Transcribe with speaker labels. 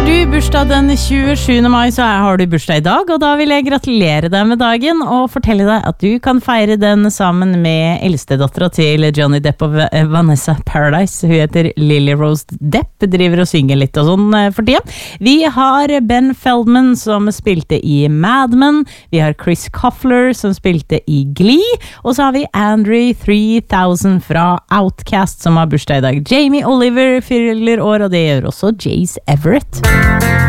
Speaker 1: du bursdag den 27. mai, så har du bursdag I dag, og da vil jeg gratulere deg med dagen og fortelle deg at du kan feire den sammen med eldstedatteren til Johnny Depp og Vanessa Paradise. Hun heter Lily Rose Depp, driver og synger litt og sånn for tida. Vi har Ben Feldman som spilte I Mad Men, vi har Chris Koffler som spilte I Glee, og så har vi Andre 3000 fra Outcast som har bursdag I dag. Jamie Oliver fyller år, og det gjør også Jace Everett.